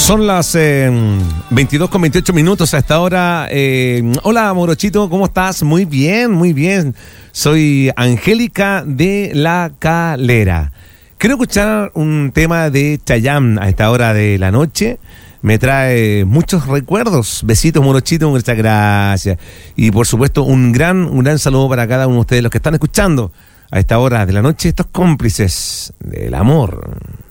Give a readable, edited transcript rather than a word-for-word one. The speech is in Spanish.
Son las 22:28 a esta hora. Hola, Morochito, ¿cómo estás? Muy bien, muy bien. Soy Angélica de La Calera. Quiero escuchar un tema de Chayanne a esta hora de la noche. Me trae muchos recuerdos. Besitos, Morochito, muchas gracias. Y por supuesto, un gran saludo para cada uno de ustedes, los que están escuchando a esta hora de la noche, estos cómplices del amor.